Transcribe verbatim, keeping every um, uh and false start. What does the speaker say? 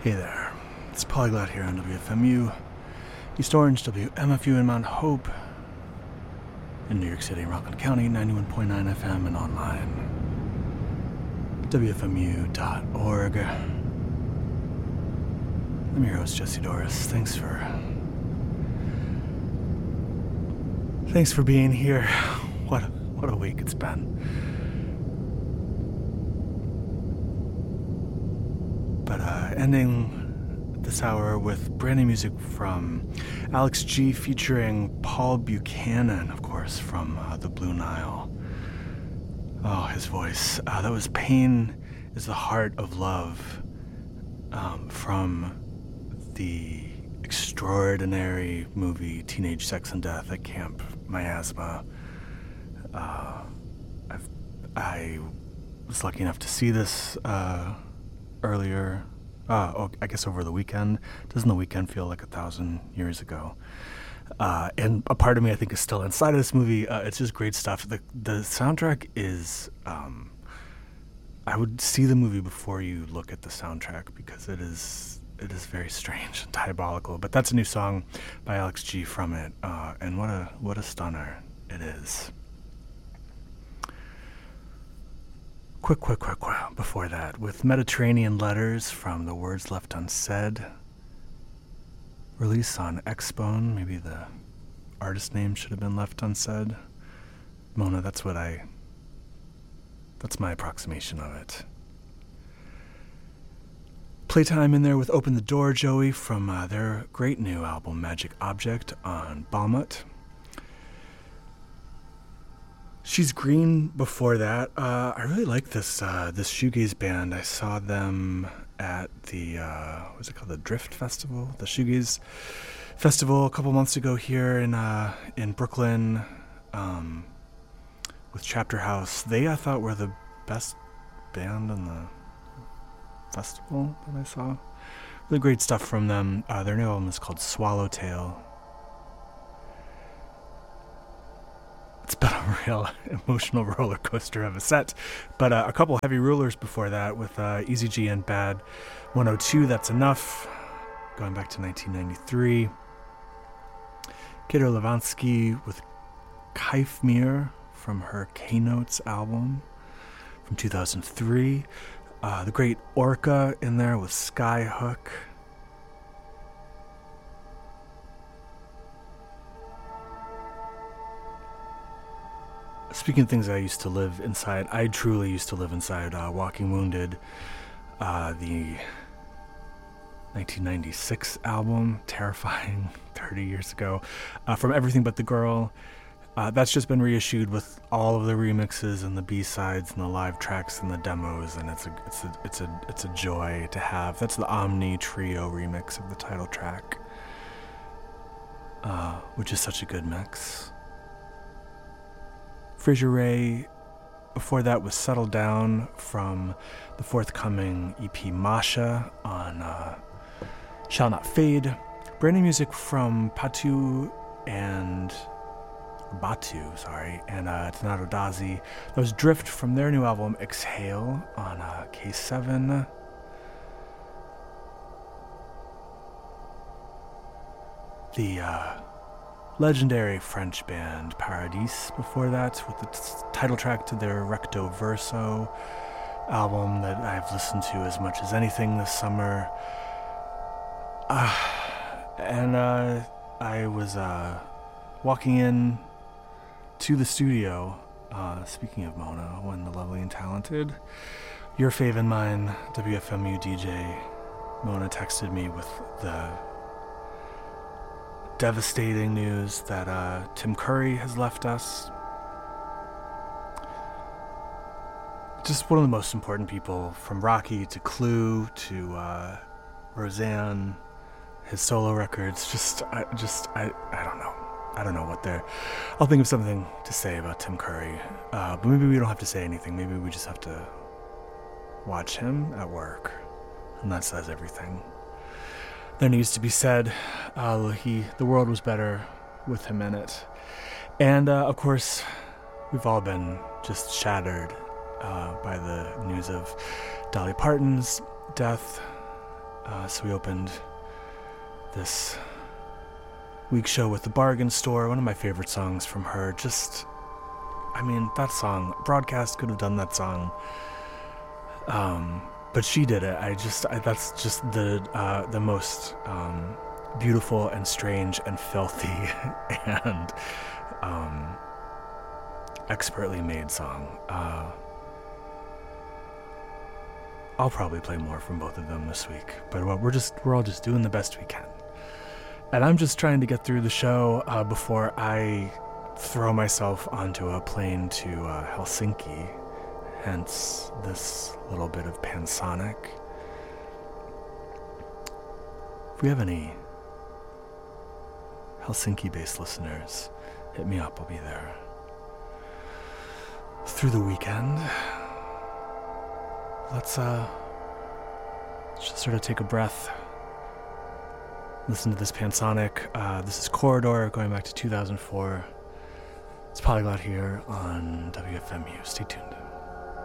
Hey there, it's Polyglot here on W F M U, East Orange, W M F U in Mount Hope, in New York City, Rockland County, ninety-one point nine F M, and online, W F M U dot org. I'm your host, Jesse Doris. Thanks for... Thanks for being here. What a, what a week it's been. But uh, ending this hour with brand new music from Alex G featuring Paul Buchanan, of course, from uh, the Blue Nile. Oh, his voice. Uh, that was Pain is the Heart of Love um, from the extraordinary movie Teenage Sex and Death at Camp Miasma. Uh, I've, I was lucky enough to see this uh, earlier, uh, oh, I guess over the weekend. Doesn't the weekend feel like a thousand years ago? Uh, and a part of me, I think, is still inside of this movie. Uh, it's just great stuff. The the soundtrack is, um, I would see the movie before you look at the soundtrack because it is it is very strange and diabolical. But that's a new song by Alex G from it, uh, and what a what a stunner it is. Quick, quick, quick, quick, before that, with Mediterranean Letters from The Words Left Unsaid, release on Xbone. Maybe the artist name should have been left unsaid. Mona, that's what I, that's my approximation of it. Playtime in there with Open the Door, Joey, from uh, their great new album, Magic Object, on Balmut. She's Green before that. Uh, I really like this uh, this shoegaze band. I saw them at the, uh, what's it called, the Drift Festival? The Shoegaze Festival a couple months ago here in uh, in Brooklyn um, with Chapter House. They, I thought, were the best band in the festival that I saw. Really great stuff from them. Uh, their new album is called Swallowtail. It's been a real emotional roller coaster of a set, but uh, a couple heavy rulers before that with uh, Easy G and Bad one oh two, That's Enough, going back to nineteen ninety-three. Kater Levansky with Kaifmir from her K-Notes album from two thousand three. Uh, the great Orca in there with Skyhook. Speaking of things I used to live inside, I truly used to live inside uh, Walking Wounded, uh, the nineteen ninety-six album, terrifying, thirty years ago, uh, from Everything But the Girl. Uh, that's just been reissued with all of the remixes and the B-sides and the live tracks and the demos, and it's a it's a it's a it's a joy to have. That's the Omni Trio remix of the title track, uh, which is such a good mix. Fraser Ray, before that, was Settle Down from the forthcoming E P Masha on uh, Shall Not Fade. Brand new music from Patu and Batu, sorry, and uh, Donato Dazzi. That was Drift from their new album Exhale on uh, K seven. The uh, legendary French band Paradis before that, with the t- title track to their Recto Verso album that I've listened to as much as anything this summer. Uh, and uh, I was uh, walking in to the studio, uh, speaking of Mona, when the lovely and talented, your fave and mine, W F M U D J Mona texted me with the devastating news that uh, Tim Curry has left us. Just one of the most important people, from Rocky to Clue to uh, Roseanne, his solo records. Just, I, just, I, I don't know. I don't know what they're. I'll think of something to say about Tim Curry, uh, but maybe we don't have to say anything. Maybe we just have to watch him at work, and that says everything. There needs to be said. Uh, he, the world was better with him in it. And, uh, of course, we've all been just shattered uh, by the news of Dolly Parton's death. Uh, so we opened this week's show with The Bargain Store, one of my favorite songs from her. Just, I mean, that song, Broadcast could have done that song, um, but she did it. I just, I, that's just the uh, the most um, beautiful and strange and filthy and um, expertly made song. Uh, I'll probably play more from both of them this week, but we're just we're all just doing the best we can. And I'm just trying to get through the show uh, before I throw myself onto a plane to uh, Helsinki, hence this little bit of Pansonic. If we have any Helsinki-based listeners, hit me up, I'll be there. Through the weekend, let's uh, just sort of take a breath. Listen to this Pansonic. Uh, this is Corridor, going back to two thousand four. It's Polyglot here on W F M U. Stay tuned.